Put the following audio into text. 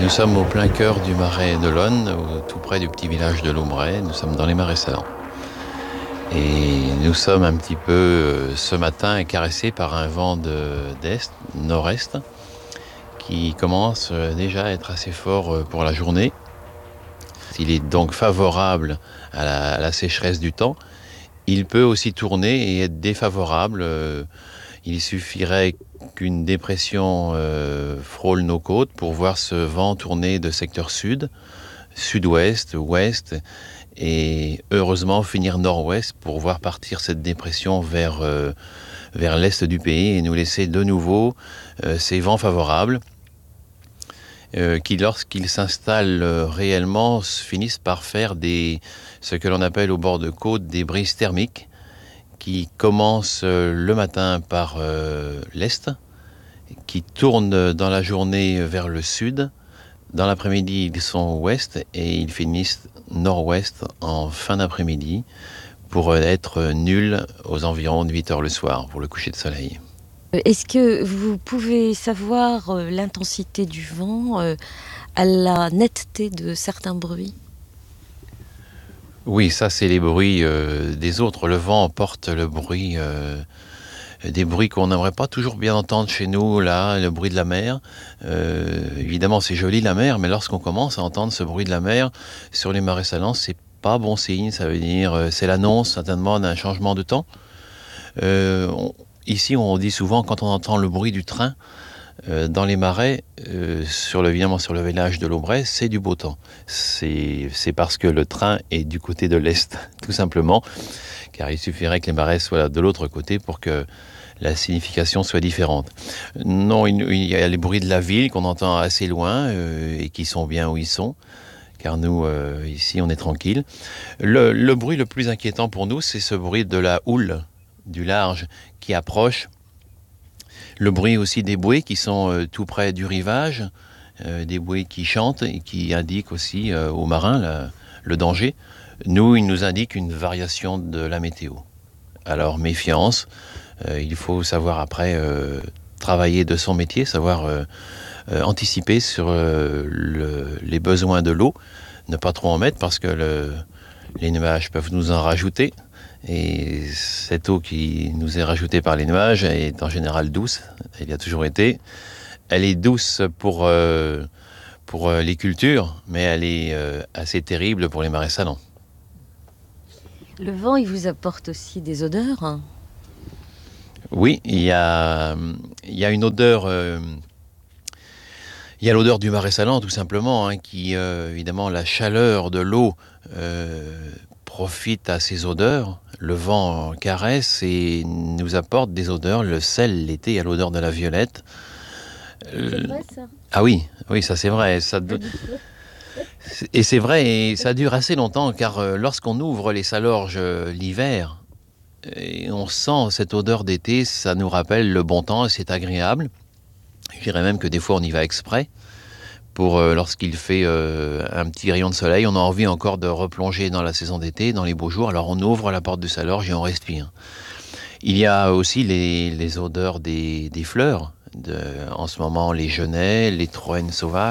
Nous sommes au plein cœur du marais de l'Aune, tout près du petit village de Lombray. Nous sommes dans les marais salants. Et nous sommes un petit peu ce matin caressés par un vent d'est, nord-est, qui commence déjà à être assez fort pour la journée. Il est donc favorable à la sécheresse du temps. Il peut aussi tourner et être défavorable. Il suffirait qu'une dépression frôle nos côtes pour voir ce vent tourner de secteur sud, sud-ouest, ouest, et heureusement finir nord-ouest pour voir partir cette dépression vers l'est du pays et nous laisser de nouveau ces vents favorables qui, lorsqu'ils s'installent réellement, finissent par faire ce que l'on appelle au bord de côte des brises thermiques qui commencent le matin par l'est, qui tournent dans la journée vers le sud. Dans l'après-midi, ils sont ouest et ils finissent nord-ouest en fin d'après-midi pour être nuls aux environs de 8 heures le soir pour le coucher de soleil. Est-ce que vous pouvez savoir l'intensité du vent, à la netteté de certains bruits ? Oui, ça c'est les bruits des autres. Le vent porte le bruit, des bruits qu'on n'aimerait pas toujours bien entendre chez nous, là, le bruit de la mer. Évidemment c'est joli la mer, mais lorsqu'on commence à entendre ce bruit de la mer sur les marais salants, c'est pas bon signe, ça veut dire c'est l'annonce certainement d'un changement de temps. Ici on dit souvent quand on entend le bruit du train dans les marais, évidemment sur le village de Lombray, c'est du beau temps. C'est parce que le train est du côté de l'est, tout simplement, car il suffirait que les marais soient de l'autre côté pour que la signification soit différente. Non, il y a les bruits de la ville qu'on entend assez loin et qui sont bien où ils sont, car nous, ici, on est tranquille. Le bruit le plus inquiétant pour nous, c'est ce bruit de la houle du large qui approche. Le bruit aussi des bouées qui sont tout près du rivage, des bouées qui chantent et qui indiquent aussi aux marins le danger. Nous, ils nous indiquent une variation de la météo. Alors, méfiance, il faut savoir après travailler de son métier, savoir anticiper sur les besoins de l'eau, ne pas trop en mettre parce que les nuages peuvent nous en rajouter. Et cette eau qui nous est rajoutée par les nuages est en général douce, elle y a toujours été. Elle est douce pour les cultures, mais elle est assez terrible pour les marais salants. Le vent, il vous apporte aussi des odeurs ? Oui, il y a une odeur. Il y a l'odeur du marais salant, tout simplement, qui, évidemment, la chaleur de l'eau profite à ces odeurs. Le vent caresse et nous apporte des odeurs. Le sel, l'été, a l'odeur de la violette. C'est vrai, ça ? Ah oui, ça c'est vrai. Et c'est vrai, et ça dure assez longtemps, car lorsqu'on ouvre les salorges l'hiver, et on sent cette odeur d'été, ça nous rappelle le bon temps et c'est agréable. Je dirais même que des fois on y va exprès pour lorsqu'il fait un petit rayon de soleil, on a envie encore de replonger dans la saison d'été, dans les beaux jours, alors on ouvre la porte de salorge et on respire. Il y a aussi les odeurs des fleurs, en ce moment les genêts, les troènes sauvages.